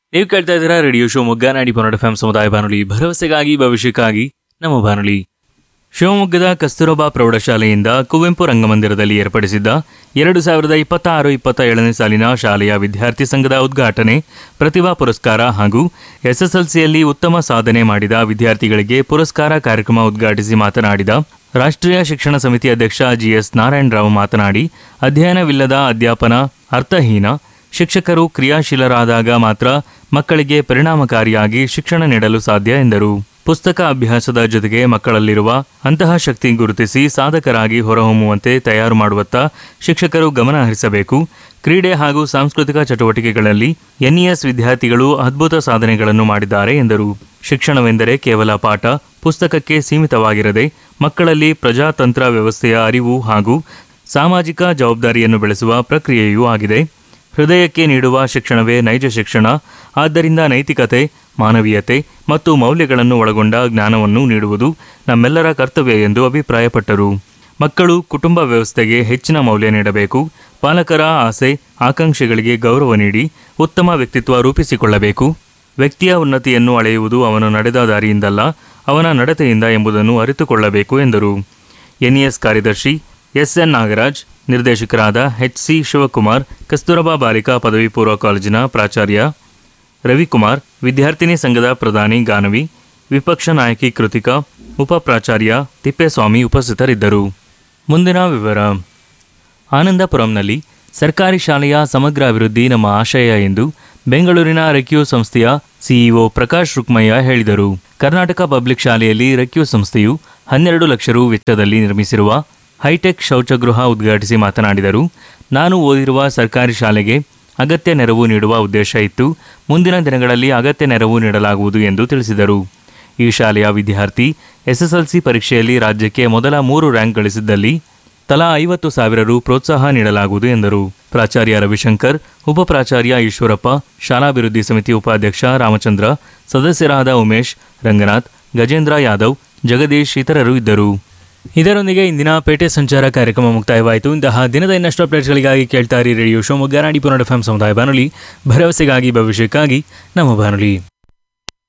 ನೀವು ಕೇಳ್ತಾ ಇದ್ದೀರಾ ರೇಡಿಯೋ ಶಿವಮೊಗ್ಗ 90.5 ಸಮುದಾಯ ಬಾನುಲಿ ಭರವಸೆಗಾಗಿ ಭವಿಷ್ಯಕ್ಕಾಗಿ ನಮ್ಮ ಬಾನುಲಿ. ಶಿವಮೊಗ್ಗದ ಕಸ್ತೂರಬಾ ಪ್ರೌಢಶಾಲೆಯಿಂದ ಕುವೆಂಪು ರಂಗಮಂದಿರದಲ್ಲಿ ಏರ್ಪಡಿಸಿದ್ದ 2026-27ನೇ ಸಾಲಿನ ಶಾಲೆಯ ವಿದ್ಯಾರ್ಥಿ ಸಂಘದ ಉದ್ಘಾಟನೆ, ಪ್ರತಿಭಾ ಪುರಸ್ಕಾರ ಹಾಗೂ ಎಸ್ಎಸ್ಎಲ್ಸಿಯಲ್ಲಿ ಉತ್ತಮ ಸಾಧನೆ ಮಾಡಿದ ವಿದ್ಯಾರ್ಥಿಗಳಿಗೆ ಪುರಸ್ಕಾರ ಕಾರ್ಯಕ್ರಮ ಉದ್ಘಾಟಿಸಿ ಮಾತನಾಡಿದ ರಾಷ್ಟ್ರೀಯ ಶಿಕ್ಷಣ ಸಮಿತಿ ಅಧ್ಯಕ್ಷ ಜಿಎಸ್ ನಾರಾಯಣರಾವ್ ಮಾತನಾಡಿ, ಅಧ್ಯಯನವಿಲ್ಲದ ಅಧ್ಯಾಪನ ಅರ್ಥಹೀನ. ಶಿಕ್ಷಕರು ಕ್ರಿಯಾಶೀಲರಾದಾಗ ಮಾತ್ರ ಮಕ್ಕಳಿಗೆ ಪರಿಣಾಮಕಾರಿಯಾಗಿ ಶಿಕ್ಷಣ ನೀಡಲು ಸಾಧ್ಯ ಎಂದರು. ಪುಸ್ತಕ ಅಭ್ಯಾಸದ ಜೊತೆಗೆ ಮಕ್ಕಳಲ್ಲಿರುವ ಅಂತಹ ಶಕ್ತಿ ಗುರುತಿಸಿ ಸಾಧಕರಾಗಿ ಹೊರಹೊಮ್ಮುವಂತೆ ತಯಾರು ಮಾಡುವತ್ತ ಶಿಕ್ಷಕರು ಗಮನ ಹರಿಸಬೇಕು. ಕ್ರೀಡೆ ಹಾಗೂ ಸಾಂಸ್ಕೃತಿಕ ಚಟುವಟಿಕೆಗಳಲ್ಲಿ ಎನ್ಇಎಸ್ ವಿದ್ಯಾರ್ಥಿಗಳು ಅದ್ಭುತ ಸಾಧನೆಗಳನ್ನು ಮಾಡಿದ್ದಾರೆ ಎಂದರು. ಶಿಕ್ಷಣವೆಂದರೆ ಕೇವಲ ಪಾಠ, ಪುಸ್ತಕಕ್ಕೆ ಸೀಮಿತವಾಗಿರದೆ ಮಕ್ಕಳಲ್ಲಿ ಪ್ರಜಾತಂತ್ರ ವ್ಯವಸ್ಥೆಯ ಅರಿವು ಹಾಗೂ ಸಾಮಾಜಿಕ ಜವಾಬ್ದಾರಿಯನ್ನು ಬೆಳೆಸುವ ಪ್ರಕ್ರಿಯೆಯೂ ಆಗಿದೆ. ಹೃದಯಕ್ಕೆ ನೀಡುವ ಶಿಕ್ಷಣವೇ ನೈಜ ಶಿಕ್ಷಣ. ಆದ್ದರಿಂದ ನೈತಿಕತೆ, ಮಾನವೀಯತೆ ಮತ್ತು ಮೌಲ್ಯಗಳನ್ನು ಒಳಗೊಂಡ ಜ್ಞಾನವನ್ನು ನೀಡುವುದು ನಮ್ಮೆಲ್ಲರ ಕರ್ತವ್ಯ ಎಂದು ಅಭಿಪ್ರಾಯಪಟ್ಟರು. ಮಕ್ಕಳು ಕುಟುಂಬ ವ್ಯವಸ್ಥೆಗೆ ಹೆಚ್ಚಿನ ಮೌಲ್ಯ ನೀಡಬೇಕು. ಪಾಲಕರ ಆಸೆ ಆಕಾಂಕ್ಷೆಗಳಿಗೆ ಗೌರವ ನೀಡಿ ಉತ್ತಮ ವ್ಯಕ್ತಿತ್ವ ರೂಪಿಸಿಕೊಳ್ಳಬೇಕು. ವ್ಯಕ್ತಿಯ ಉನ್ನತಿಯನ್ನು ಅಳೆಯುವುದು ಅವನು ನಡೆದ ದಾರಿಯಿಂದಲ್ಲ, ಅವನ ನಡತೆಯಿಂದ ಎಂಬುದನ್ನು ಅರಿತುಕೊಳ್ಳಬೇಕು ಎಂದರು. ಎನ್ಇಎಸ್ ಕಾರ್ಯದರ್ಶಿ ಎಸ್ಎನ್ ನಾಗರಾಜ್, ನಿರ್ದೇಶಕರಾದ ಎಚ್ಸಿ ಶಿವಕುಮಾರ್, ಕಸ್ತೂರಬಾ ಬಾಲಿಕಾ ಪದವಿ ಪೂರ್ವ ಕಾಲೇಜಿನ ಪ್ರಾಚಾರ್ಯ ರವಿಕುಮಾರ್, ವಿದ್ಯಾರ್ಥಿನಿ ಸಂಘದ ಪ್ರಧಾನಿ ಗಾನವಿ, ವಿಪಕ್ಷ ನಾಯಕಿ ಕೃತಿಕಾ, ಉಪ ಪ್ರಾಚಾರ್ಯ ತಿಪ್ಪೇಸ್ವಾಮಿ ಉಪಸ್ಥಿತರಿದ್ದರು. ಮುಂದಿನ ವಿವರ. ಆನಂದಪುರಂನಲ್ಲಿ ಸರ್ಕಾರಿ ಶಾಲೆಯ ಸಮಗ್ರ ಅಭಿವೃದ್ಧಿ ನಮ್ಮ ಆಶಯ ಎಂದು ಬೆಂಗಳೂರಿನ ರೆಕ್ಯೂ ಸಂಸ್ಥೆಯ ಸಿಇಒ ಪ್ರಕಾಶ್ ರುಕ್ಮಯ್ಯ ಹೇಳಿದರು. ಕರ್ನಾಟಕ ಪಬ್ಲಿಕ್ ಶಾಲೆಯಲ್ಲಿ ರೆಕ್ಯೂ ಸಂಸ್ಥೆಯು 12 ಲಕ್ಷ ರು ವೆಚ್ಚದಲ್ಲಿ ನಿರ್ಮಿಸಿರುವ ಹೈಟೆಕ್ ಶೌಚಗೃಹ ಉದ್ಘಾಟಿಸಿ ಮಾತನಾಡಿದರು. ನಾನು ಓದಿರುವ ಸರ್ಕಾರಿ ಶಾಲೆಗೆ ಅಗತ್ಯ ನೆರವು ನೀಡುವ ಉದ್ದೇಶ ಇತ್ತು. ಮುಂದಿನ ದಿನಗಳಲ್ಲಿ ಅಗತ್ಯ ನೆರವು ನೀಡಲಾಗುವುದು ಎಂದು ತಿಳಿಸಿದರು. ಈ ಶಾಲೆಯ ವಿದ್ಯಾರ್ಥಿ ಎಸ್ಎಸ್ಎಲ್ಸಿ ಪರೀಕ್ಷೆಯಲ್ಲಿ ರಾಜ್ಯಕ್ಕೆ ಮೊದಲ 3 ರ್ಯಾಂಕ್ ಗಳಿಸಿದ್ದಲ್ಲಿ ತಲಾ 50,000 ರು ಪ್ರೋತ್ಸಾಹ ನೀಡಲಾಗುವುದು ಎಂದರು. ಪ್ರಾಚಾರ್ಯ ರವಿಶಂಕರ್, ಉಪ ಪ್ರಾಚಾರ್ಯ ಈಶ್ವರಪ್ಪ, ಶಾಲಾಭಿವೃದ್ಧಿ ಸಮಿತಿ ಉಪಾಧ್ಯಕ್ಷ ರಾಮಚಂದ್ರ, ಸದಸ್ಯರಾದ ಉಮೇಶ್, ರಂಗನಾಥ್, ಗಜೇಂದ್ರ ಯಾದವ್, ಜಗದೀಶ್ ಇತರರು ಇದ್ದರು. ಇದರೊಂದಿಗೆ ಇಂದಿನ ಪೇಟೆ ಸಂಚಾರ ಕಾರ್ಯಕ್ರಮ ಮುಕ್ತಾಯವಾಯಿತು. ಇಂತಹ ದಿನದ ಇನ್ನಷ್ಟು ಅಪ್ಡೇಟ್ಸ್ಗಳಿಗಾಗಿ ಕೇಳ್ತಾ ಇರಿ ರೇಡಿಯೋ ಶಿವಮೊಗ್ಗ 90.5 ಸಮುದಾಯ ಬಾನುಲಿ ಭರವಸೆಗಾಗಿ ಭವಿಷ್ಯಕ್ಕಾಗಿ ನಮ್ಮ ಬಾನುಲಿ.